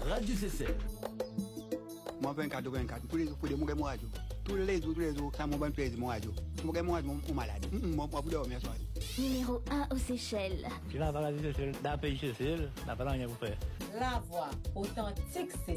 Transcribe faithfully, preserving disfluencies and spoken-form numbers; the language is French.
Radio Seychelles. Moi, vingt-quatre vingt-quatre, tous les jours, pour des mauvais mois. Tous les jours, tous les jours, ça m'a bon plaisir, mon radio. Mauvais mois, mon malade. Moi, moi, pour dormir, soir. Numéro un aux Seychelles. Tu vas dans la Radio Seychelles, dans le pays Seychelles, n'a pas rien à vous faire. La voix authentique, c'est